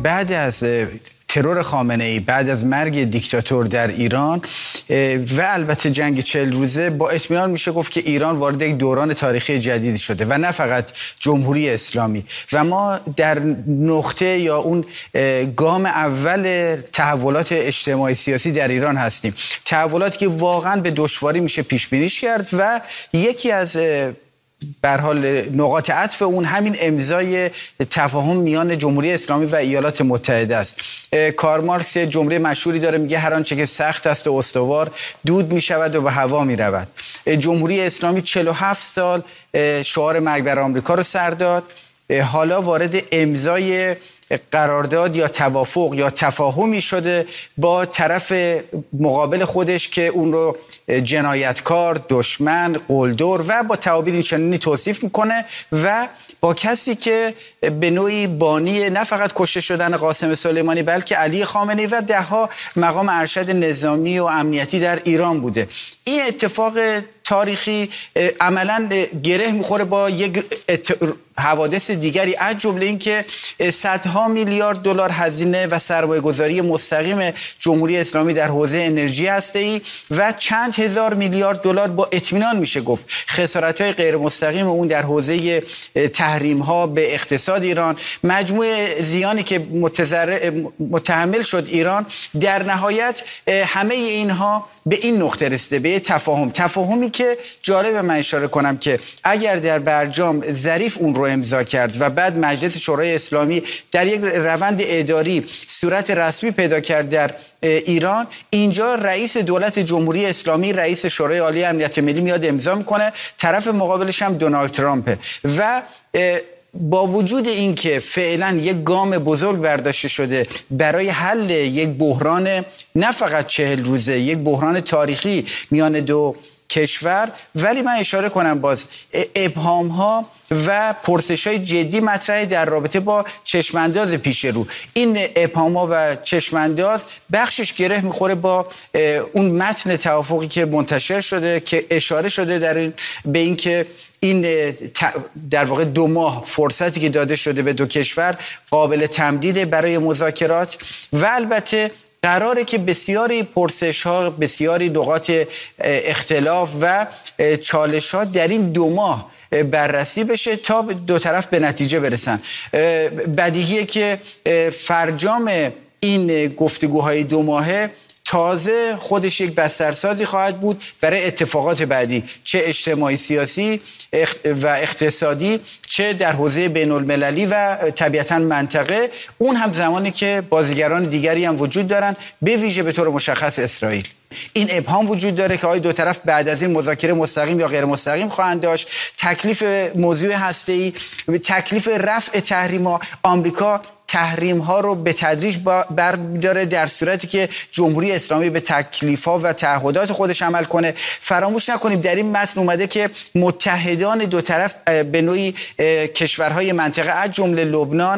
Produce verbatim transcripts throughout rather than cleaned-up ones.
بعد از ترور خامنه‌ای، بعد از مرگ دیکتاتور در ایران و البته جنگ چهل روزه، با اطمینان میشه گفت که ایران وارد یک دوران تاریخی جدیدی شده و نه فقط جمهوری اسلامی. و ما در نقطه یا اون گام اول تحولات اجتماعی سیاسی در ایران هستیم، تحولاتی که واقعا به دشواری میشه پیش بینیش کرد و یکی از به هر حال نقاط عطف اون همین امضای تفاهم میان جمهوری اسلامی و ایالات متحده است. کارل مارکس جمله مشهوری داره، میگه هر آنچه که سخت است و استوار دود میشود و به هوا میرود. جمهوری اسلامی چهل و هفت سال شعار مرگ بر آمریکا رو سر داد، حالا وارد امضای قرارداد یا توافق یا تفاهمی شده با طرف مقابل خودش که اون رو جنایتکار، دشمن، قلدر و با تعابیر چنینی توصیف میکنه و با کسی که به نوعی بانی نه فقط کشته شدن قاسم سلیمانی بلکه علی خامنه‌ای و دهها مقام ارشد نظامی و امنیتی در ایران بوده. این اتفاق تاریخی عملاً گره میخوره با یک حوادث دیگری، از جمله این که صدها میلیارد دلار هزینه و سرمایه‌گذاری مستقیم جمهوری اسلامی در حوزه انرژی هسته‌ای و چند هزار میلیارد دلار با اطمینان میشه گفت خسارت‌های غیر مستقیم اون در حوزه تحریم‌ها به اقتصاد ایران، مجموع زیانی که متحمل شد ایران، در نهایت همه اینها به این نقطه رسیده، به تفاهم تفاهمی که جالب من اشاره کنم که اگر در برجام ظریف اون رو امضا کرد و بعد مجلس شورای اسلامی در یک روند اداری صورت رسمی پیدا کرد در ایران، اینجا رئیس دولت جمهوری اسلامی، رئیس شورای عالی امنیت ملی میاد امضا میکنه، طرف مقابلش هم دونالد ترامپ و با وجود اینکه فعلا یک گام بزرگ برداشته شده برای حل یک بحران نه فقط چهل روزه، یک بحران تاریخی میان دو کشور، ولی من اشاره کنم باز ابهام ها و پرسش های جدی مطرحه در رابطه با چشمانداز پیش رو. این ابهام ها و چشمانداز بخشش گره میخوره با اون متن توافقی که منتشر شده که اشاره شده در این به این که این در واقع دو ماه فرصتی که داده شده به دو کشور قابل تمدید برای مذاکرات و البته قراره که بسیاری پرسش ها، بسیاری نقاط اختلاف و چالش ها در این دو ماه بررسی بشه تا دو طرف به نتیجه برسن. بدیهیه که فرجام این گفتگوهای دو ماهه تازه خودش یک بسترسازی خواهد بود برای اتفاقات بعدی، چه اجتماعی سیاسی و اقتصادی، چه در حوزه بین المللی و طبیعتاً منطقه، اون هم زمانی که بازیگران دیگری هم وجود دارن، به ویژه به طور مشخص اسرائیل. این ابهام وجود داره که آیا دو طرف بعد از این مذاکره مستقیم یا غیر مستقیم خواهند داشت، تکلیف موضوع هسته‌ای، تکلیف رفع تحریم‌ها. آمریکا تحریم ها رو به تدریج برمی‌داره در صورتی که جمهوری اسلامی به تکلیف ها و تعهدات خودش عمل کنه. فراموش نکنیم در این متن اومده که متحدان دو طرف به نوعی کشورهای منطقه از جمله لبنان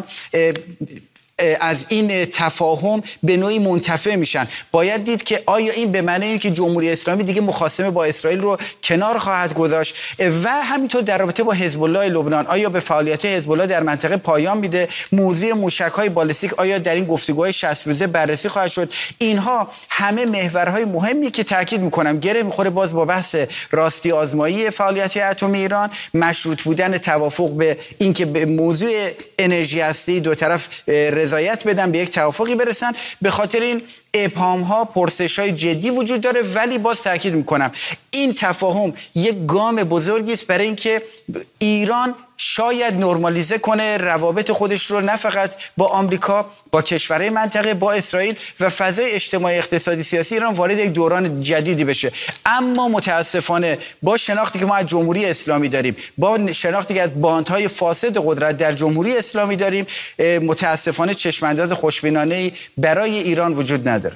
از این تفاهم به نوعی منتفع میشن. باید دید که آیا این به معنی اینه که جمهوری اسلامی دیگه مخاصمه با اسرائیل رو کنار خواهد گذاشت و همینطور در رابطه با حزب الله لبنان آیا به فعالیت حزب الله در منطقه پایان میده، موضوع موشک‌های بالستیک آیا در این گفتگوهای شصت روزه بررسی خواهد شد. اینها همه محورهای مهمی که تاکید میکنم گره میخوره باز با بحث راستی آزمایی فعالیت اتمی ایران، مشروط بودن توافق به اینکه به موضوع انرژی هسته‌ای دو طرف رضایت بدن، به یک توافقی برسن. به خاطر این ابهام ها، پرسش های جدی وجود داره، ولی باز تاکید میکنم این تفاهم یک گام بزرگی است برای اینکه ایران شاید نرمالیزه کنه روابط خودش رو نه فقط با آمریکا، با کشورهای منطقه، با اسرائیل و فضای اجتماعی اقتصادی سیاسی ایران وارد یک دوران جدیدی بشه. اما متاسفانه با شناختی که ما از جمهوری اسلامی داریم، با شناختی که از باندهای فاسد قدرت در جمهوری اسلامی داریم، متاسفانه چشمانداز خوشبینانه‌ای برای ایران وجود نداره.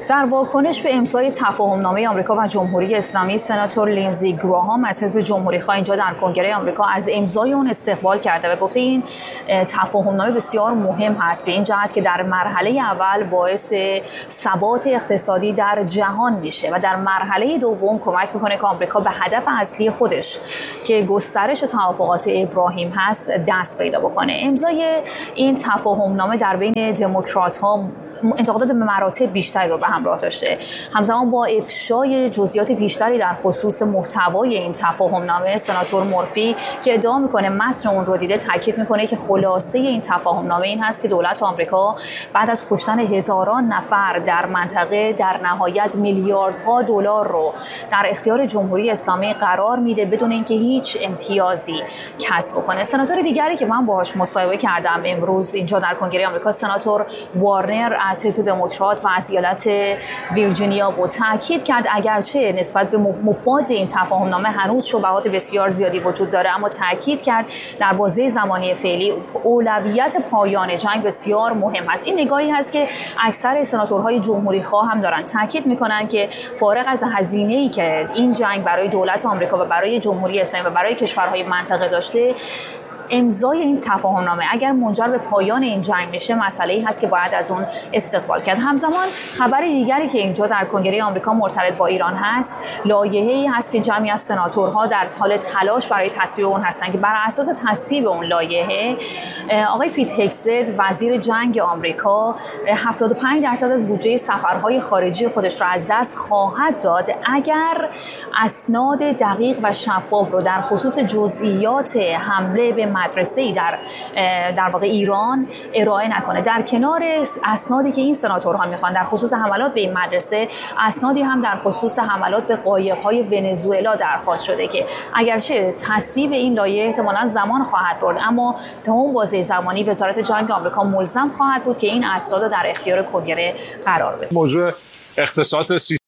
در واکنش به امضای تفاهم‌نامه آمریکا و جمهوری اسلامی، سناتور لینزی گراهام از حزب جمهوری‌خواه اینجا در کنگره آمریکا از امضای اون استقبال کرده و گفته این تفاهم‌نامه بسیار مهم هست به این جهت که در مرحله اول باعث ثبات اقتصادی در جهان میشه و در مرحله دوم کمک میکنه که آمریکا به هدف اصلی خودش که گسترش توافقات ابراهیم هست دست پیدا بکنه. امضای این تفاهم‌نامه در بین دموکرات‌ها انتقادات به مراتب بیشتری رو به همراه داشته. همزمان با افشای جزئیات بیشتری در خصوص محتوای این تفاهم‌نامه، سناتور مورفی که ادعا میکنه متن اون رو دیده، تاکید میکنه که خلاصه این تفاهم‌نامه این هست که دولت آمریکا بعد از کشتن هزاران نفر در منطقه در نهایت میلیاردها دلار رو در اختیار جمهوری اسلامی قرار میده بدون اینکه هیچ امتیازی کسب بکنه. سناتور دیگری که من باهاش مصاحبه کردم امروز اینجا در کنگره آمریکا، سناتور وارنر از حزب دموکرات و از ایالت ویرجینیا بود، تاکید کرد اگرچه نسبت به مفاد این تفاهم‌نامه هنوز شبهات بسیار زیادی وجود داره، اما تاکید کرد در بازه زمانی فعلی اولویت پایان جنگ بسیار مهم است. این نگاهی هست که اکثر سناتورهای جمهوری خواه هم دارن، تاکید میکنن که فارغ از هزینه‌ای که این جنگ برای دولت آمریکا و برای جمهوری اسلامی و برای کشورهای منطقه داشته، امضای این تفاهم‌نامه اگر منجر به پایان این جنگ میشه مسئله‌ای هست که باید از اون استقبال کرد. همزمان خبر دیگری که اینجا در کنگره آمریکا مرتبط با ایران هست، لایحه‌ای هست که جمعی از سناتورها در حال تلاش برای تصویب اون هستن که بر اساس تصویب اون لایحه آقای پیت هگزت وزیر جنگ آمریکا هفتاد و پنج درصد از بودجه سفرهای خارجی خودش را از دست خواهد داد اگر اسناد دقیق و شفاف رو در خصوص جزئیات حمله به مدرسه‌ای در در واقع ایران ارائه نکنه. در کنار اسنادی که این سناتورها میخوان در خصوص حملات به این مدرسه، اسنادی هم در خصوص حملات به قایق‌های ونزوئلا درخواست شده که اگرچه تصویب این لایحه احتمالاً زمان خواهد برد، اما تا اون بازه زمانی وزارت جنگ آمریکا ملزم خواهد بود که این اسناد رو در اختیار کنگره قرار بده. موضوع اقتصاد